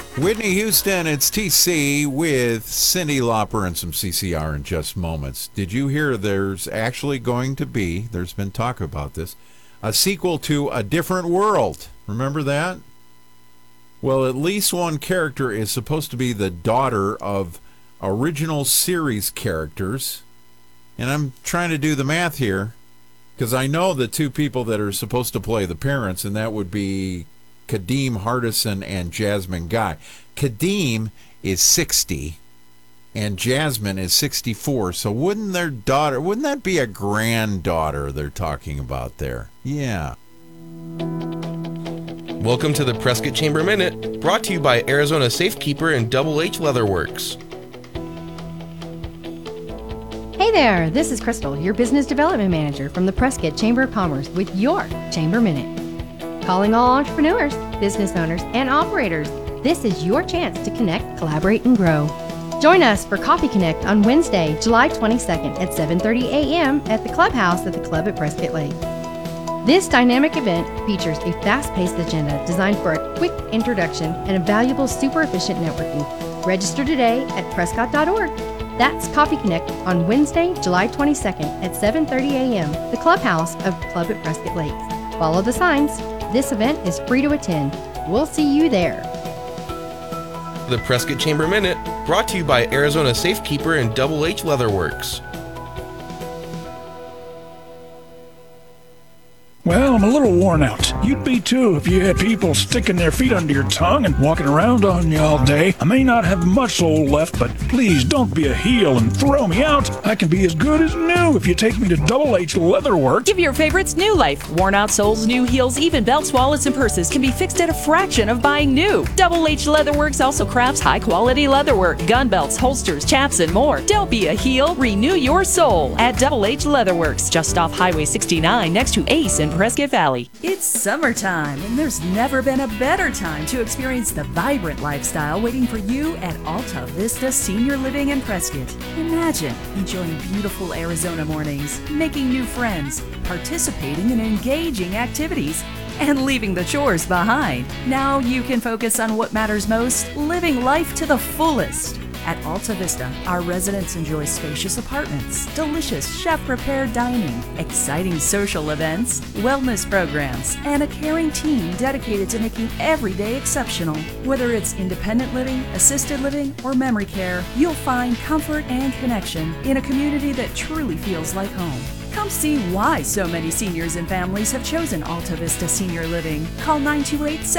Whitney Houston, it's TC with Cyndi Lauper and some CCR in just moments. Did you hear there's actually going to be, there's been talk about this, a sequel to A Different World? Remember that? Well, at least one character is supposed to be the daughter of original series characters. And I'm trying to do the math here, because I know the two people that are supposed to play the parents, and that would be Kadeem Hardison and Jasmine Guy. Kadeem is 60 and Jasmine is 64. So wouldn't that be a granddaughter they're talking about there? Yeah. Welcome to the Prescott Chamber Minute, brought to you by Arizona Safekeeper and Double H Leatherworks. Hey there, this is Crystal, your Business Development Manager from the Prescott Chamber of Commerce with your Chamber Minute. Calling all entrepreneurs, business owners, and operators, this is your chance to connect, collaborate, and grow. Join us for Coffee Connect on Wednesday, July 22nd at 7:30 a.m. at the Clubhouse at the Club at Prescott Lake. This dynamic event features a fast-paced agenda designed for a quick introduction and a valuable, super efficient networking. Register today at prescott.org. That's Coffee Connect on Wednesday, July 22nd at 7:30 a.m., the Clubhouse of Club at Prescott Lakes. Follow the signs. This event is free to attend. We'll see you there. The Prescott Chamber Minute, brought to you by Arizona Safekeeper and Double H Leatherworks. Well, I'm a little worn out. You'd be too if you had people sticking their feet under your tongue and walking around on you all day. I may not have much soul left, but please don't be a heel and throw me out. I can be as good as new if you take me to Double H Leatherworks. Give your favorites new life. Worn out soles, new heels, even belts, wallets, and purses can be fixed at a fraction of buying new. Double H Leatherworks also crafts high-quality leatherwork, gun belts, holsters, chaps, and more. Don't be a heel. Renew your soul at Double H Leatherworks, just off Highway 69 next to Ace in Prescott Valley. It's summertime, and there's never been a better time to experience the vibrant lifestyle waiting for you at Alta Vista Senior Living in Prescott. Imagine enjoying beautiful Arizona mornings, making new friends, participating in engaging activities, and leaving the chores behind. Now you can focus on what matters most, living life to the fullest. At Alta Vista, our residents enjoy spacious apartments, delicious chef-prepared dining, exciting social events, wellness programs, and a caring team dedicated to making every day exceptional. Whether it's independent living, assisted living, or memory care, you'll find comfort and connection in a community that truly feels like home. Come see why so many seniors and families have chosen Alta Vista Senior Living. Call 928